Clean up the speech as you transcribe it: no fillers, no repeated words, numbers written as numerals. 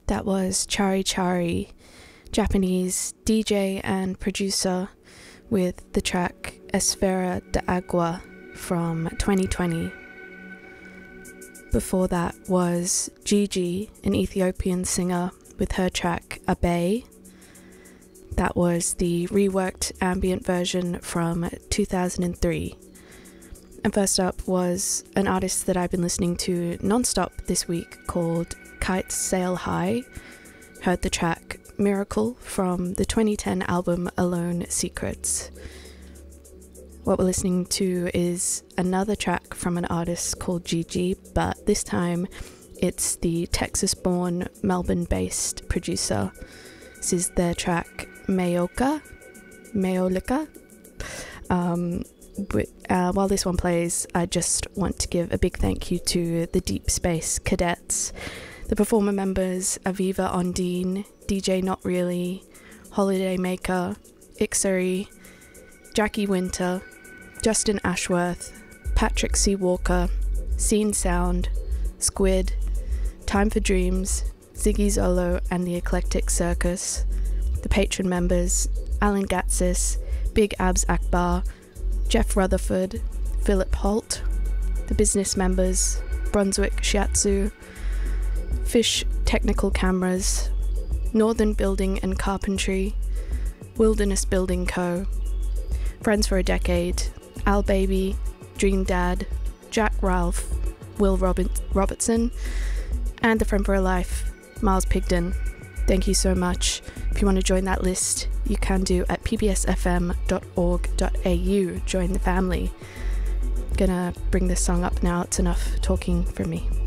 That was Chari Chari, Japanese DJ and producer, with the track Esfera de Agua from 2020. Before that was Gigi, an Ethiopian singer, with her track Abe. That was the reworked ambient version from 2003. And first up was an artist that I've been listening to non-stop this week called Kites Sail High. Heard the track Miracle from the 2010 album Alone Secrets. What we're listening to is another track from an artist called Gigi, but this time it's the Texas-born, Melbourne-based producer. This is their track Meolika. While this one plays, I just want to give a big thank you to the Deep Space Cadets, the performer members Aviva Ondine, DJ Not Really, Holiday Maker, Ixari, Jackie Winter, Justin Ashworth, Patrick C. Walker, Scene Sound, Squid, Time for Dreams, Ziggy Zolo and the Eclectic Circus, the patron members Alan Gatsis, Big Abs Akbar, Jeff Rutherford, Philip Holt, the business members Brunswick Shiatsu, Fish Technical Cameras, Northern Building and Carpentry, Wilderness Building Co., Friends for a Decade, Al Baby, Dream Dad, Jack Ralph, Will Robertson, and the Friend for a Life, Miles Pigden. Thank you so much. If you want to join that list, you can do at pbsfm.org.au. Join the family. Gonna bring this song up now. It's enough talking for me.